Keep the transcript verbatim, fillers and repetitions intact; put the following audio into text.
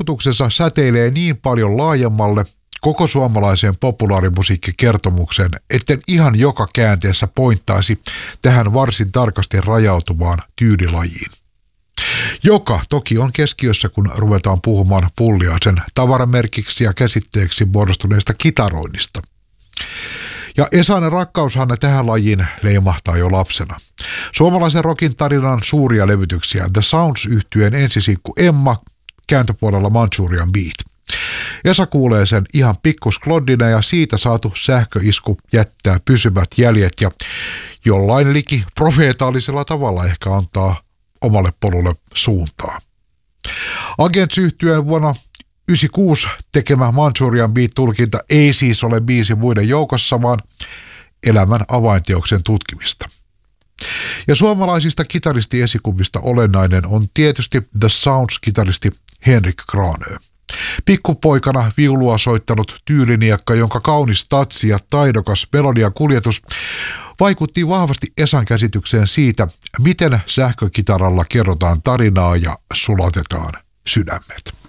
vaikutuksensa säteilee niin paljon laajemmalle koko suomalaiseen populaarimusiikkikertomukseen, etten ihan joka käänteessä pointtaisi tähän varsin tarkasti rajautuvaan tyylilajiin. Joka toki on keskiössä, kun ruvetaan puhumaan Pulliaisen tavaramerkiksi ja käsitteeksi muodostuneesta kitaroinnista. Ja Esan rakkaushan tähän lajiin leimahtaa jo lapsena. Suomalaisen rockin tarinan suuria levytyksiä The Sounds-yhtyeen ensisinkku Emma, kääntöpuolella Manchurian Beat. Esa kuulee sen ihan pikkuskloddina ja siitä saatu sähköisku jättää pysyvät jäljet ja jollain liki profeetaalisella tavalla ehkä antaa omalle polulle suuntaa. Agents-yhtyeen vuonna yhdeksänkymmentäkuusi tekemä Manchurian Beat-tulkinta ei siis ole biisi muiden joukossa, vaan elämän avainteoksen tutkimista. Ja suomalaisista kitaristi-esikuvista olennainen on tietysti The Sounds-kitaristi Henrik Granö. Pikkupoikana viulua soittanut tyyliniekka, jonka kaunis tatsi ja taidokas melodian kuljetus vaikutti vahvasti Esan käsitykseen siitä, miten sähkökitaralla kerrotaan tarinaa ja sulatetaan sydämet.